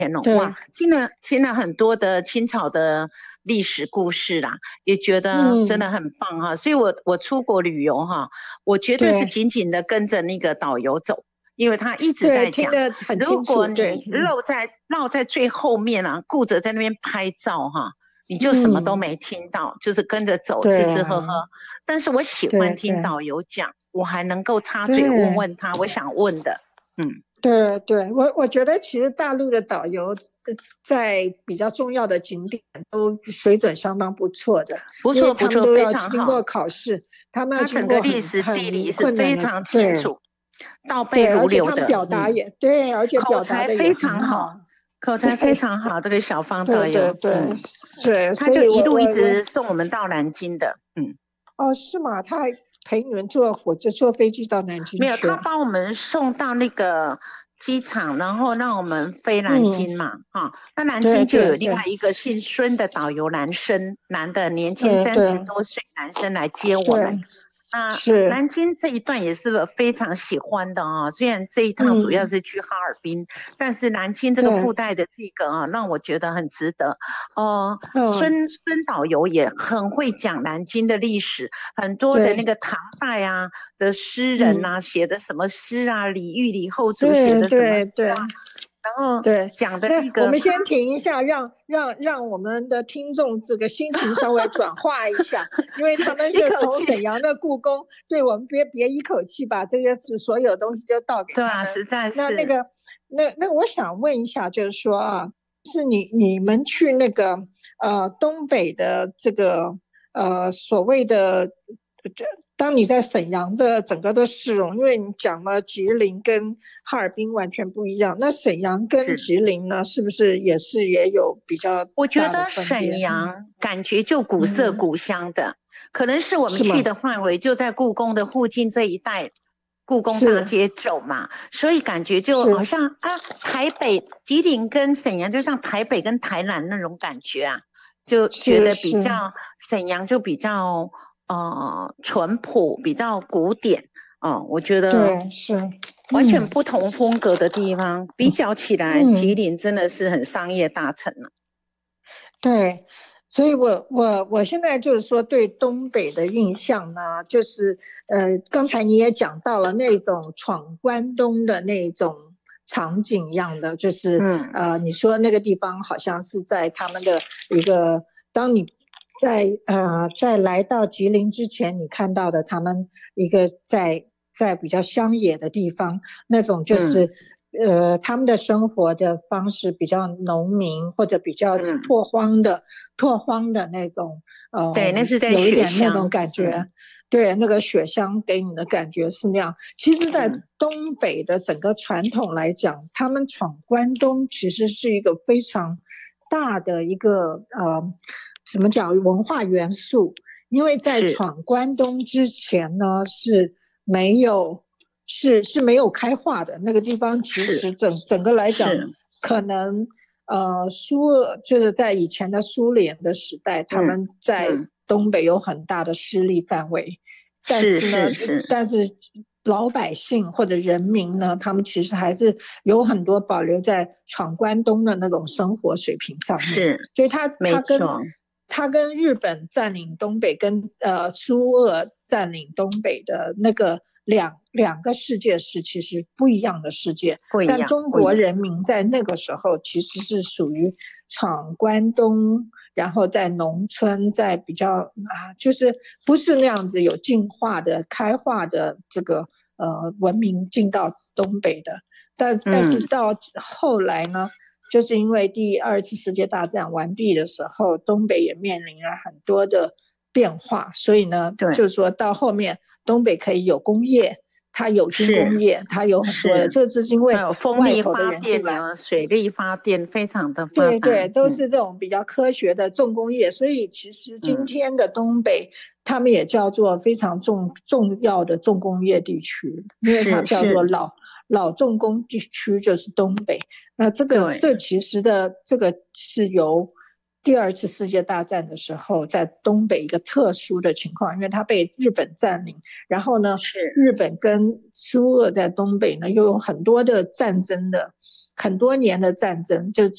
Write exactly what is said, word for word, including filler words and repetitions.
天哦，哇，听了听了很多的清朝的历史故事啦，也觉得真的很棒哈、嗯。所以我我出国旅游哈，我绝对是紧紧的跟着那个导游走，因为他一直在讲。如果你绕在绕在最后面啊，顾着在那边拍照哈，你就什么都没听到，嗯、就是跟着走，吃吃喝喝。但是我喜欢听导游讲，我还能够插嘴问问他我想问的，嗯。 对对，我我觉得其实大陆的导游在比较重要的景点都水准相当不错的， 不错不错， 非常好，经过考试，他们要经过历史地理是非常清楚，倒背如流的， 而且他们表达也、嗯、对，而且表达的也非常好，口才非常好。这个小方导游， 对对对，对、嗯， 他就一路一直送我们到南京的，嗯。 哦，是吗？他还陪你们坐火车、坐飞机到南京去？ 没有，他把我们送到那个机场，然后让我们飞南京嘛，哈、嗯哦。那南京就有另外一个姓孙的导游男生，男的年轻三十多岁男生来接我们。那南京这一段也是非常喜欢的啊，虽然这一趟主要是去哈尔滨，嗯、但是南京这个附带的这个啊，让我觉得很值得。哦、呃，孙孙导游也很会讲南京的历史，很多的那个唐代啊的诗人啊、嗯、写的什么诗啊，李煜、李后主写的什么诗啊。 对对对， 然后对讲的那个， 我们先停一下，让让让我们的听众这个心情稍微转化一下，因为他们是从沈阳的故宫，对，我们别别一口气把这些所有东西就倒给他们。 对啊，实在是。 那那个那那我想问一下，就是说啊，是你你们去那个呃东北的这个呃所谓的。当你在沈阳的整个的市容，因为你讲了吉林跟哈尔滨完全不一样，那沈阳跟吉林呢，是, 是不是也是也有比较大的分别？ 我觉得沈阳感觉就古色古香的，嗯、可能是我们去的范围就在故宫的附近这一带，故宫大街走嘛，所以感觉就好像啊，台北吉林跟沈阳就像台北跟台南那种感觉啊，就觉得比较沈阳就比较。呃，淳朴比较古典，哦、呃，我觉得对是完全不同风格的地方，嗯、比较起来，嗯、吉林真的是很商业大城了。 对，所以我我我现在就是说对东北的印象呢，就是呃，刚才你也讲到了那种闯关东的那种场景一样的，就是、嗯、呃，你说那个地方好像是在他们的一个，当你。在呃，在来到吉林之前，你看到的他们一个在在比较乡野的地方，那种就是、嗯、呃，他们的生活的方式比较农民或者比较拓荒的、嗯、拓荒的那种，呃， 对，那是在有一点那种感觉，嗯、对，那个雪乡给你的感觉是那样。其实，在东北的整个传统来讲，他们闯关东其实是一个非常大的一个呃。怎么讲文化元素？因为在闯关东之前呢，是没有是是没有开化的那个地方，其实整整个来讲，可能呃苏俄就是在以前的苏联的时代，嗯、他们在东北有很大的势力范围，嗯、但是呢， 是是是但是老百姓或者人民呢，他们其实还是有很多保留在闯关东的那种生活水平上面， 是， 所以他他跟。他跟日本占领东北，跟呃苏俄占领东北的那个两两个世界是其实不一样的世界。但中国人民在那个时候其实是属于闯关东，然后在农村，在比较啊，就是不是那样子有进化的、开化的这个呃文明进到东北的。但但是到后来呢？嗯就是因为第二次世界大战完毕的时候，东北也面临了很多的变化，所以呢，就是说到后面东北可以有工业，它有军工业，它有很多的，这就是因为外头的人进来， 水力发电非常的发达，对对，都是这种比较科学的重工业，嗯、所以其实今天的东北，嗯、他们也叫做非常重重要的重工业地区，因为它叫做老老重工地区，就是东北。那这个这其实的这个是由第二次世界大战的时候在东北一个特殊的情况，因为它被日本占领，然后呢日本跟苏俄在东北呢又有很多的战争的很多年的战争，就